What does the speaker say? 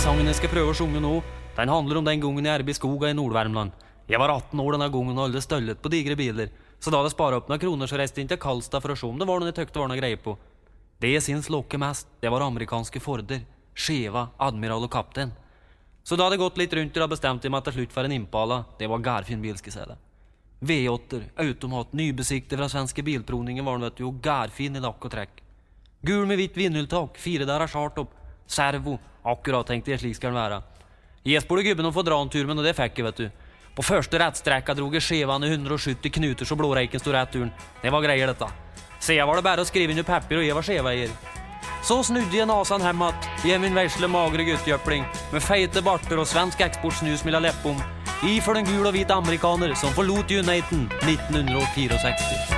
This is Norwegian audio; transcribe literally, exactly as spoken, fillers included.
sangen jeg skal prøve å sjunge nå, den handler om den gangen jeg arbeid i skoga i Nordvärmland. Jeg var atten år denne gangen og aldri støllet på digre biler, så da hadde jeg sparet opp noen kroner så reiste jeg inn til Karlstad for å se om det var noe jeg tøkte var noe greie på. Det jeg syns lokke mest, det var amerikanske Forder, Cheva, Admiral og Kaptein. Så da hadde jeg gått litt rundt og da bestemte jeg meg til slutt for en Impala. Det var gærfin bil, skal jeg si det. V åtte, automat, nybesikte fra svenske bilproningen var den, vet du, og gærfin i lakk og trekk. Gul med hvitt vinnultak, fire der er skjart opp, servo, akkurat tenkte jeg slik skal den være. Jeg spurte gubben om å få dra en tur, men det fikk jeg, vet du. På første rettstrekka drog jeg skjevane hundre og sjutti knuter så blåreiken stod rett turen. Det var greier dette. Se, var det bare å skrive inn i papir og jeg var skjeveier. Så snudde jeg nasan hemmat, jeg min versle magre guttjøpling, med feite barter og svensk eksportsnus mellom leppom, i for den gul og hvit amerikaner som forlot Uniten nitten sekstifire.